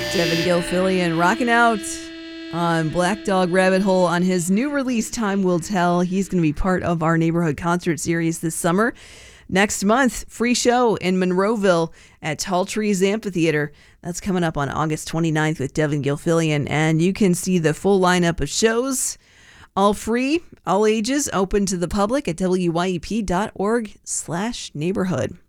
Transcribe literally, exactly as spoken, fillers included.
Devin Gilfillian rocking out on Black Dog Rabbit Hole on his new release, Time Will Tell. He's going to be part of our neighborhood concert series this summer. Next month, free show in Monroeville at Tall Trees Amphitheater. That's coming up on August twenty-ninth with Devin Gilfillian. And you can see the full lineup of shows, all free, all ages, open to the public at W Y E P dot org slash neighborhood.